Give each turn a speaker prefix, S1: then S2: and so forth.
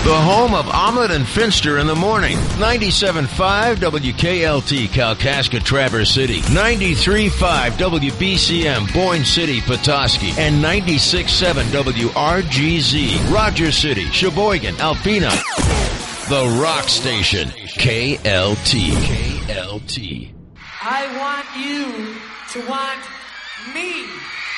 S1: The home of Omelet and Finster in the morning. 97.5 WKLT, Kalkaska, Traverse City. 93.5 WBCM, Boyne City, Petoskey. And 96.7 WRGZ, Rogers City, Sheboygan, Alpena. The Rock Station, KLT. KLT.
S2: I want you to want me.